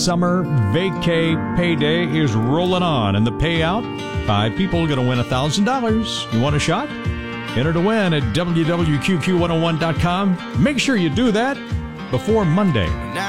summer vacay payday is rolling on, and the payout, 5 people going to win $1,000. You want a shot? Enter to win at WWQQ101.com. Make sure you do that before Monday.